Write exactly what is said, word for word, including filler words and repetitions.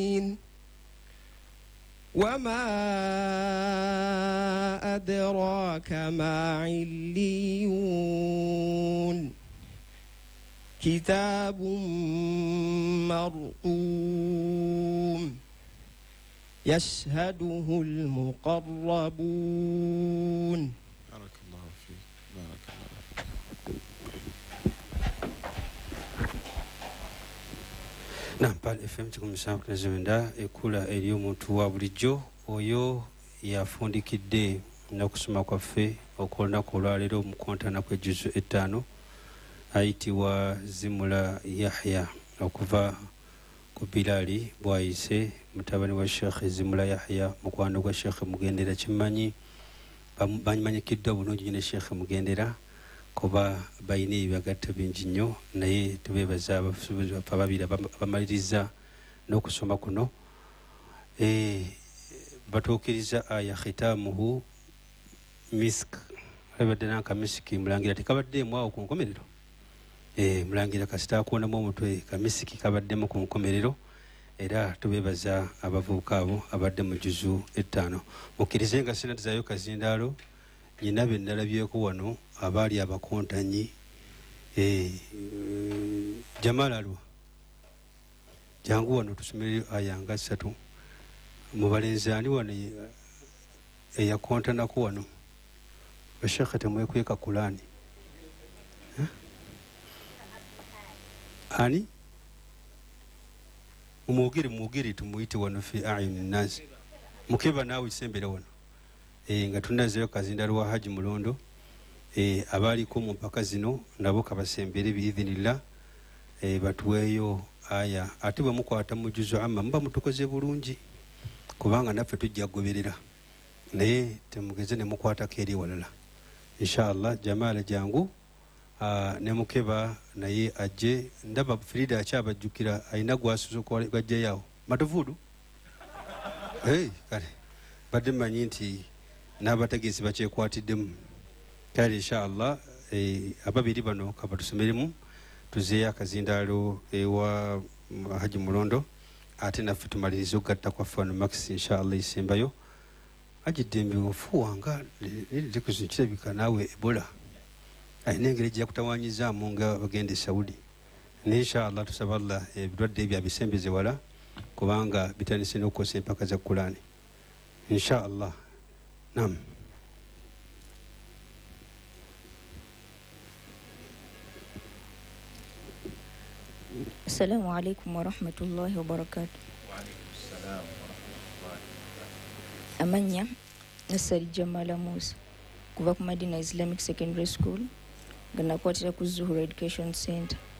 وما أدراك ما عليون كتاب مرقوم يشهده المقربون. بارك الله فيك بارك الله فيك. نعم Pal F M kikumi musanvu kinazo mwenda ekula eri omuntu wa bulijjo oyo yafundikidde n'okusoma kwaffe okw'olunaku olwaleero mu kontana kw'ejjuzu ettaano ayitibwa Zimula Yahya okuva ku Bilali bwayise mutabani wa Sheikh Zimula Yahya mukwano gwa Sheikh Mugendera. Kimanyi bamanyikiddwa bulungi ne Sheikh Mugendera kuba bayina ebibagatta bingi nnyo, naye tubeebaza abafuzi baffe ababiri abamaliriza n'okusoma kuno. E, batuukiriza aya khitamuhu misk abadde nanka misiki mulangira tekabaddeemu awo ku nkomerero. E, mulangira kasita akuunamu omutwe kamisiki kabaddemu ku nkomerero, era tubeebaza abavubuka abo abadde mu juzu ettaano. Mukkirize nga sinatizayo kazindaalo nyina be nalabyeko wano abaali abakontanyi. E, Jamal Alwa jangu wano tusomere aya nga ssatu mu balenzi ani wano eyakontanako wano bashekhe temwekweka Kulani huh? Ani umugiri mugiri tumuyite wano fi ayuni nazi mukeba nawe isembere wano. E, nga tunazeyo kazindaalo wa Haji Mulondo e, abaliko mu mpaka zino nabo kabasembere biidhinillah e, batuweeyo aya ate bwe mukwata mu juzu amma muba mutukoze bulungi kubanga naffe tujja kugoberera naye temugeze ne mukwatako eri walala inshallah. Jamala jangu uh, ne mukeba naye ajje ndaba Frida akyabajjukira ayina gwasuzo gwajjayawo matuvudu hey, kale badde manyi nti n'abategeezi bakyekwatiddemu kale inshallah. E, ababiri bano kabatusomeremu tuzeeyo akazindaalo ewa Haji Mulondo ate naffe tumaliriza okugatta kwaffe wano Max inshallah isembayo. Ajiddembe ofuwanga likuzikirabika naawe Ebola ayina engeri gyakutawanyizaamu nga bagenda e Saudi ne inshallah tusaba Allah ebirwadde ebyo abisembeze wala kubanga bitandise n'okukosa empaka za Kulani inshallah. Naam. Assalamu alaikum wa rahmatullahi wa barakatuh. Wa alaikum assalam wa rahmatullahi wa barakatuh. Amanya Nasari Jamala Musa kuva ku Madina Islamic Secondary School nga nakwatira ku Zuhura Education Center.